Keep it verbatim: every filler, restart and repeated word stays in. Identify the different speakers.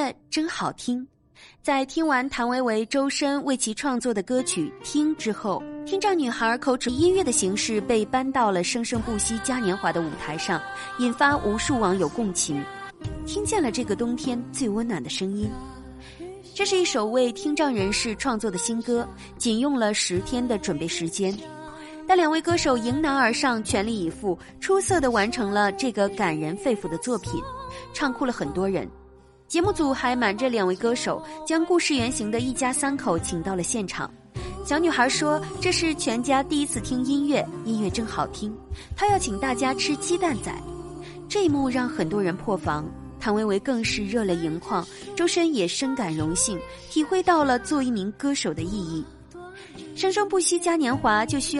Speaker 1: 乐真好听。在听完谭维维、周深为其创作的歌曲《听》之后，听障女孩口齿音乐的形式被搬到了生生不息嘉年华的舞台上，引发无数网友共情，听见了这个冬天最温暖的声音。这是一首为听障人士创作的新歌，仅用了十天的准备时间，但两位歌手迎难而上，全力以赴，出色地完成了这个感人肺腑的作品，唱哭了很多人。节目组还瞒着两位歌手，将故事原型的一家三口请到了现场。小女孩说，这是全家第一次听音乐，音乐真好听，她要请大家吃鸡蛋仔。这一幕让很多人破防，谭维维更是热泪盈眶，周深也深感荣幸，体会到了做一名歌手的意义。生生不息嘉年华就需要